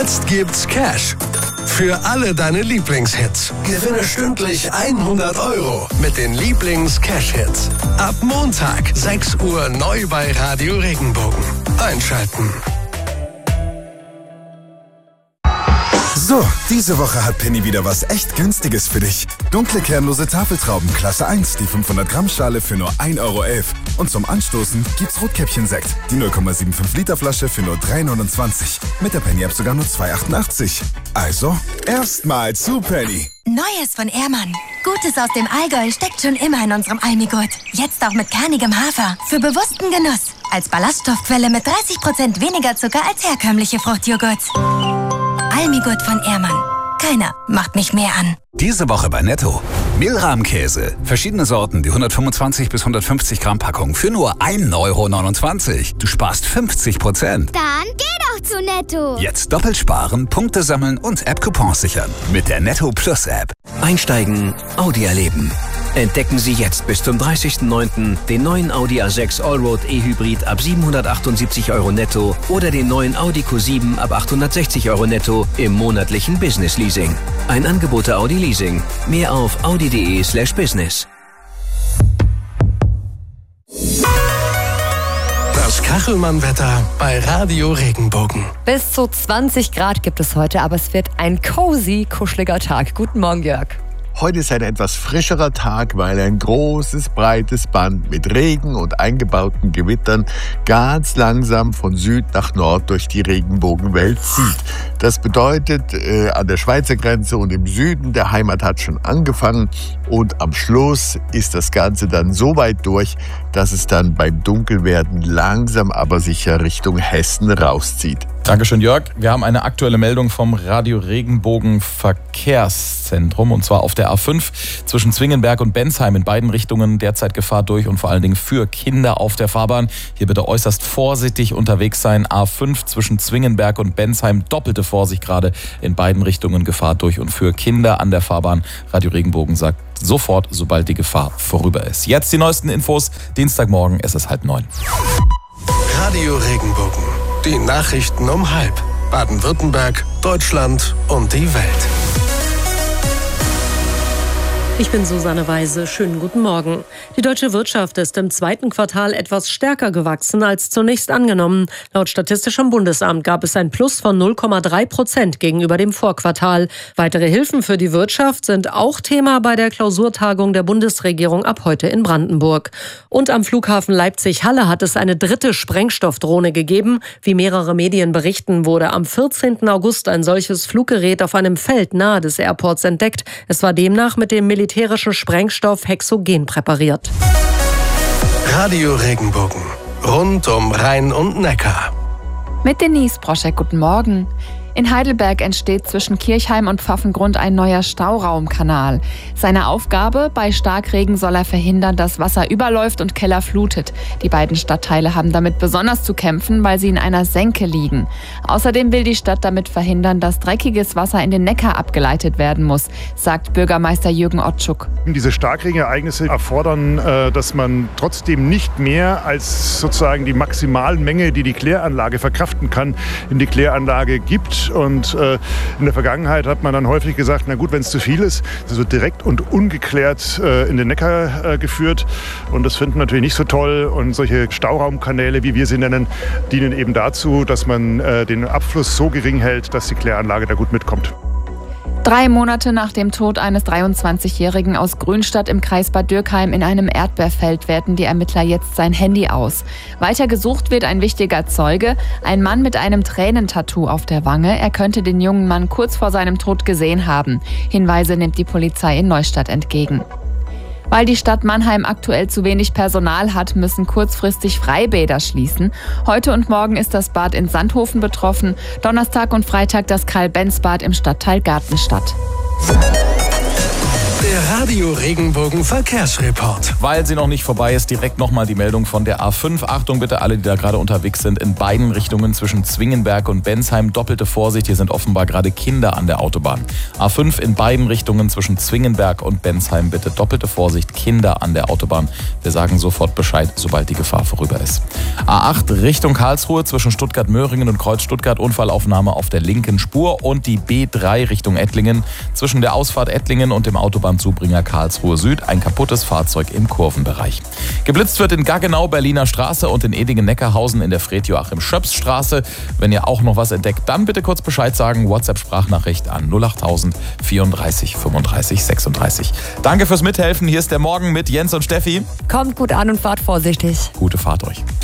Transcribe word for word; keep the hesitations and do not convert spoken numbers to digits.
Jetzt gibt's Cash für alle deine Lieblingshits. Gewinne stündlich hundert Euro mit den Lieblings-Cash-Hits. Ab Montag, sechs Uhr, neu bei Radio Regenbogen. Einschalten. So, diese Woche hat Penny wieder was echt Günstiges für dich. Dunkle kernlose Tafeltrauben Klasse eins, die fünfhundert Gramm Schale für nur ein Euro elf. Und zum Anstoßen gibt's Rotkäppchen-Sekt, die null Komma fünfundsiebzig Liter Flasche für nur drei neunundzwanzig. Mit der Penny-App sogar nur zwei achtundachtzig. Also, erstmal zu Penny. Neues von Ehrmann. Gutes aus dem Allgäu steckt schon immer in unserem Almigurt. Jetzt auch mit kernigem Hafer. Für bewussten Genuss. Als Ballaststoffquelle mit dreißig Prozent weniger Zucker als herkömmliche Fruchtjoghurts. Almigurt von Ehrmann. Keiner macht mich mehr an. Diese Woche bei Netto. Mehlrahmkäse. Verschiedene Sorten, die hundertfünfundzwanzig bis hundertfünfzig Gramm Packung für nur ein Euro neunundzwanzig. Du sparst fünfzig Prozent. Dann geh doch zu Netto. Jetzt doppelt sparen, Punkte sammeln und App-Coupons sichern. Mit der Netto Plus App. Einsteigen, Audi erleben. Entdecken Sie jetzt bis zum dreißigsten neunten den neuen Audi A sechs Allroad E-Hybrid ab siebenhundertachtundsiebzig Euro netto oder den neuen Audi Q sieben ab achthundertsechzig Euro netto im monatlichen Business Leasing. Ein Angebot der Audi Leasing. Mehr auf audi.de slash business. Das Kachelmann-Wetter bei Radio Regenbogen. Bis zu zwanzig Grad gibt es heute, aber es wird ein cozy, kuscheliger Tag. Guten Morgen, Jörg. Heute ist ein etwas frischerer Tag, weil ein großes, breites Band mit Regen und eingebauten Gewittern ganz langsam von Süd nach Nord durch die Regenbogenwelt zieht. Das bedeutet, äh, an der Schweizer Grenze und im Süden der Heimat hat schon angefangen und am Schluss ist das Ganze dann so weit durch, dass es dann beim Dunkelwerden langsam aber sicher Richtung Hessen rauszieht. Dankeschön, Jörg. Wir haben eine aktuelle Meldung vom Radio Regenbogen Verkehrszentrum und zwar auf der A fünf zwischen Zwingenberg und Bensheim in beiden Richtungen derzeit Gefahr durch und vor allen Dingen für Kinder auf der Fahrbahn. Hier bitte äußerst vorsichtig unterwegs sein. A fünf zwischen Zwingenberg und Bensheim, doppelte Vorsicht gerade in beiden Richtungen Gefahr durch und für Kinder an der Fahrbahn. Radio Regenbogen sagt sofort, sobald die Gefahr vorüber ist. Jetzt die neuesten Infos. Dienstagmorgen, es ist halb neun. Radio Regenbogen. Die Nachrichten um halb. Baden-Württemberg, Deutschland und die Welt. Ich bin Susanne Weise. Schönen guten Morgen. Die deutsche Wirtschaft ist im zweiten Quartal etwas stärker gewachsen als zunächst angenommen. Laut Statistischem Bundesamt gab es ein Plus von null Komma drei Prozent gegenüber dem Vorquartal. Weitere Hilfen für die Wirtschaft sind auch Thema bei der Klausurtagung der Bundesregierung ab heute in Brandenburg. Und am Flughafen Leipzig-Halle hat es eine dritte Sprengstoffdrohne gegeben. Wie mehrere Medien berichten, wurde am vierzehnten August ein solches Fluggerät auf einem Feld nahe des Airports entdeckt. Es war demnach mit dem militärischen Sprengstoff Hexogen präpariert. Radio Regenbogen. Rund um Rhein und Neckar. Mit Denise Broschek, guten Morgen. In Heidelberg entsteht zwischen Kirchheim und Pfaffengrund ein neuer Stauraumkanal. Seine Aufgabe: bei Starkregen soll er verhindern, dass Wasser überläuft und Keller flutet. Die beiden Stadtteile haben damit besonders zu kämpfen, weil sie in einer Senke liegen. Außerdem will die Stadt damit verhindern, dass dreckiges Wasser in den Neckar abgeleitet werden muss, sagt Bürgermeister Jürgen Ottschuk. Diese Starkregenereignisse erfordern, dass man trotzdem nicht mehr als sozusagen die maximalen Menge, die die Kläranlage verkraften kann, in die Kläranlage gibt. Und äh, in der Vergangenheit hat man dann häufig gesagt, na gut, wenn es zu viel ist, das wird direkt und ungeklärt äh, in den Neckar äh, geführt. Und das finden wir natürlich nicht so toll. Und solche Stauraumkanäle, wie wir sie nennen, dienen eben dazu, dass man äh, den Abfluss so gering hält, dass die Kläranlage da gut mitkommt. Drei Monate nach dem Tod eines dreiundzwanzigjährigen aus Grünstadt im Kreis Bad Dürkheim in einem Erdbeerfeld werten die Ermittler jetzt sein Handy aus. Weiter gesucht wird ein wichtiger Zeuge, ein Mann mit einem Tränentattoo auf der Wange. Er könnte den jungen Mann kurz vor seinem Tod gesehen haben. Hinweise nimmt die Polizei in Neustadt entgegen. Weil die Stadt Mannheim aktuell zu wenig Personal hat, müssen kurzfristig Freibäder schließen. Heute und morgen ist das Bad in Sandhofen betroffen, Donnerstag und Freitag das Karl-Benz-Bad im Stadtteil Gartenstadt. Der Radio Regenbogen Verkehrsreport. Weil sie noch nicht vorbei ist, direkt nochmal die Meldung von der A fünf. Achtung bitte, alle, die da gerade unterwegs sind, in beiden Richtungen zwischen Zwingenberg und Bensheim. Doppelte Vorsicht, hier sind offenbar gerade Kinder an der Autobahn. A fünf in beiden Richtungen zwischen Zwingenberg und Bensheim. Bitte doppelte Vorsicht, Kinder an der Autobahn. Wir sagen sofort Bescheid, sobald die Gefahr vorüber ist. A acht Richtung Karlsruhe zwischen Stuttgart-Möhringen und Kreuz Stuttgart. Unfallaufnahme auf der linken Spur. Und die B drei Richtung Ettlingen zwischen der Ausfahrt Ettlingen und dem Autobahnzubringer Karlsruhe Süd. Ein kaputtes Fahrzeug im Kurvenbereich. Geblitzt wird in Gaggenau, Berliner Straße und in Edingen-Neckarhausen in der Fred-Joachim-Schöps-Straße. Wenn ihr auch noch was entdeckt, dann bitte kurz Bescheid sagen. WhatsApp-Sprachnachricht an null acht null null vierunddreißig fünfunddreißig sechsunddreißig. Danke fürs Mithelfen. Hier ist der Morgen mit Jens und Steffi. Kommt gut an und fahrt vorsichtig. Gute Fahrt euch.